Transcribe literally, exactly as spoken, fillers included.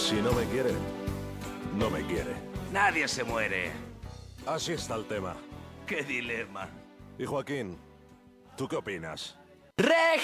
Si no me quiere, no me quiere. Nadie se muere. Así está el tema. ¡Qué dilema! Y Joaquín, ¿tú qué opinas? ¡Reg!